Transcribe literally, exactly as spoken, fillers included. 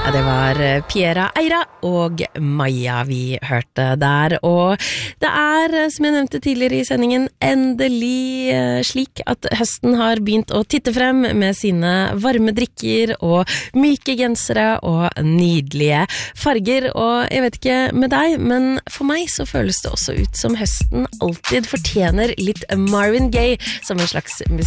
Ja, det var Piera Eira og Maja vi hørte der, og det er, som jeg nevnte tidligere i sendingen, endelig slik at høsten har begynt å titte frem med sine varme drikker og myke gensere og nydelige farger, og jeg vet ikke med deg, men for meg så føles det også ut som høsten alltid fortjener litt Marvin Gaye som en slags